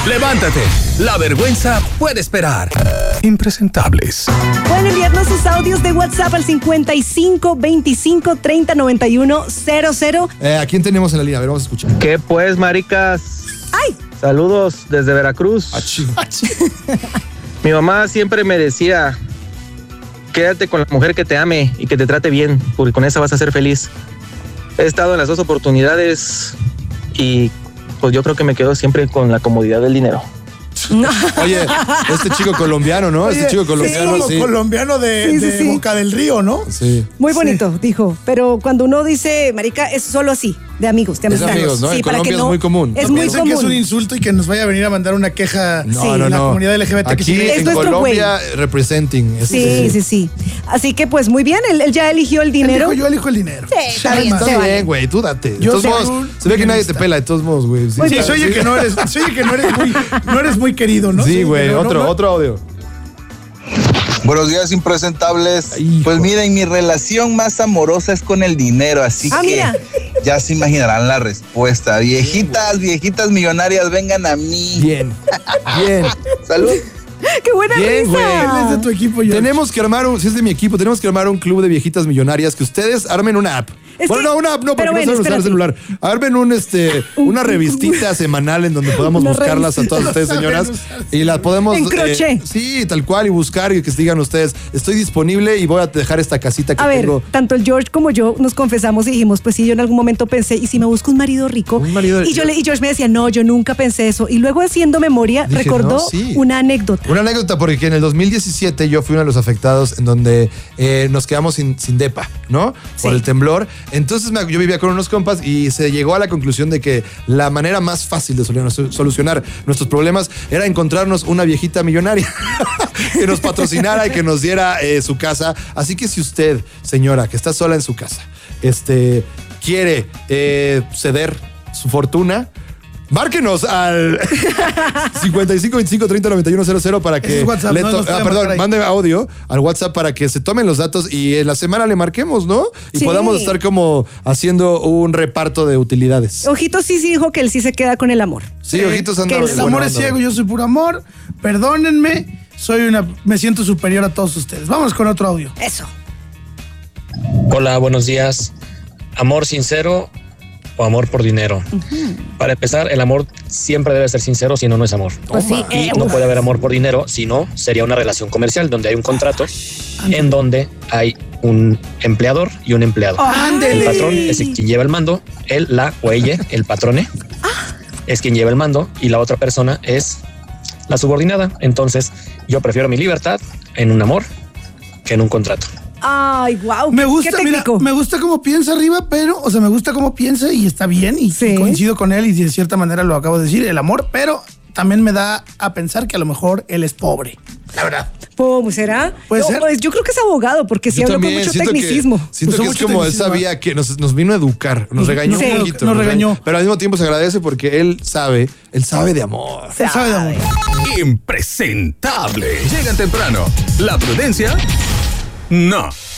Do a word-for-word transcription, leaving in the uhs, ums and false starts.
Levántate, la vergüenza puede esperar. Impresentables. Pueden enviarnos sus audios de WhatsApp al cincuenta y cinco veinticinco treinta noventa y uno cero cero. Eh, ¿A quién tenemos en la línea? A ver, vamos a escuchar. ¿Qué pues, maricas? ¡Ay! Saludos desde Veracruz. Achí. Achí. Mi mamá siempre me decía, quédate con la mujer que te ame y que te trate bien, porque con esa vas a ser feliz. He estado en las dos oportunidades y pues yo creo que me quedo siempre con la comodidad del dinero. Oye, este chico colombiano, ¿no? Oye, este chico colombiano, sí. sí. colombiano de, Sí, sí, de sí. Boca del Río, ¿no? Sí. Muy bonito, sí. Dijo. Pero cuando uno dice, marica, es solo así, de amigos, de Es amistades. amigos, ¿no? En para Colombia que es muy común. Es No muy piensen común. que es un insulto y que nos vaya a venir a mandar una queja No, Sí. no, la no. comunidad L G B T. Aquí Es en nuestro Colombia representing. Es- Sí, es- sí, sí. Así que pues muy bien, él, él ya eligió el Él dinero. dijo, yo elijo el dinero. Sí, está bien, Además, se Está vale. bien, güey, tú date. De Yo todos soy modos, un se ve que nadie te feminista. pela, de todos modos, güey. Sí, Muy Sí, bien. se oye que no eres, se oye que no eres muy, no eres muy querido, ¿no? Sí, güey, pero otro, no, otro audio. Buenos días, impresentables. Hijo. Pues miren, mi relación más amorosa es con el dinero, así Ah, que mira. ya se imaginarán la respuesta. Viejitas, viejitas millonarias, vengan a mí. Bien, bien. Salud. ¡Qué buena Bien, risa! güey. Él es de tu equipo, yo. Tenemos que armar un, si es de mi equipo, tenemos que armar un club de viejitas millonarias que ustedes armen una app. Es bueno, que- no, una app no, porque pero no bueno, saben usar el espérate. celular. Armen un, este, una revistita semanal en donde podamos Una buscarlas a revistita. todas ustedes, No señoras. saben usar Y las podemos. En crochet. sí, tal cual, y buscar y que digan ustedes, estoy disponible y voy a dejar esta casita que A ver, tengo. tanto el George como yo nos confesamos y dijimos, pues sí, yo en algún momento pensé, ¿y si me busco un marido rico? Un marido y, yo rico. le, y George me decía, no, yo nunca pensé eso. Y luego haciendo memoria, Dije, recordó no, sí. una anécdota. Una anécdota, porque en el dos mil diecisiete yo fui uno de los afectados en donde eh, nos quedamos sin, sin depa, ¿no? Por Sí. el temblor. Entonces me- yo vivía con unos compas y se llegó a la conclusión de que la manera más fácil de solu- solucionar nuestros problemas era encontrarnos una viejita millonaria que nos patrocinara y que nos diera eh, su casa. Así que si usted, señora, que está sola en su casa, este, quiere eh, ceder su fortuna, márquenos al cincuenta y cinco veinticinco treinta noventa y uno cero cero para Ese que es WhatsApp, le no to- nos puede ah, marcar perdón, ahí. mande audio al WhatsApp para que se tomen los datos y en la semana le marquemos, ¿no? Y Sí. podamos estar como haciendo un reparto de utilidades. Ojito sí, sí dijo que él sí se queda con el amor. Sí, ojitos anda. que el El amor es ciego, yo soy puro amor. Perdónenme, soy una, me siento superior a todos ustedes. Vamos con otro audio. Eso. Hola, buenos días. ¿Amor sincero o amor por dinero? Para empezar, el amor siempre debe ser sincero, si no, no es amor. Pues sí, Y eh, no uf. puede haber amor por dinero, si no, sería una relación comercial donde hay un contrato en donde hay un empleador y un empleado. ¡Ándele! El patrón es quien lleva el mando, él, la o ella, el patrone, es quien lleva el mando y la otra persona es la subordinada. Entonces, yo prefiero mi libertad en un amor que en un contrato. Ay, wow. Me gusta, Qué mira, técnico. me gusta cómo piensa arriba, pero, o sea, me gusta cómo piensa y está bien y, Sí. y coincido con él y de cierta manera lo acabo de decir, el amor, pero también me da a pensar que a lo mejor él es pobre, la verdad. ¿Cómo será? Puede No, ser. pues yo creo que es abogado porque sí Yo habló con también mucho siento tecnicismo. que, siento Usó que es mucho como él tecnicismo. sabía que nos, nos vino a educar, nos regañó Sí. un poquito. Nos regañó. Pero al mismo tiempo se agradece porque él sabe, él sabe de amor. Él sabe de amor. Impresentable. Llegan temprano. La prudencia, no.